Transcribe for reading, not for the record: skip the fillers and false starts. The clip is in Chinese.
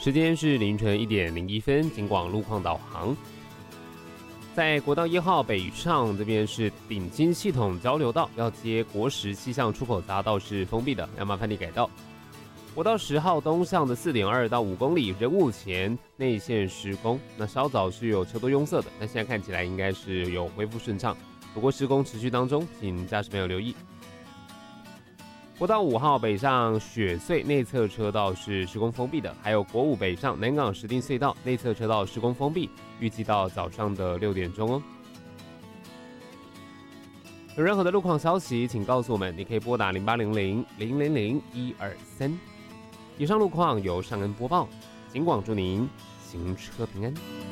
时间是凌晨1点01分，警广路况导航。在国道1号北上这边是顶金系统交流道，要接国十西向出口匝道是封闭的，要麻烦你改道。国道10号东向的4.2到5公里，仁武前内线施工，那稍早是有车多拥塞的，但现在看起来应该是有恢复顺畅，不过施工持续当中，请驾驶朋友留意。国道5号北上雪隧内侧车道是施工封闭的，还有国5北上南港石碇隧道内侧车道施工封闭，预计到早上的6点钟哦。有任何的路况消息，请告诉我们，你可以拨打0800-000-123。以上路况由尚恩播报，警广祝您行车平安。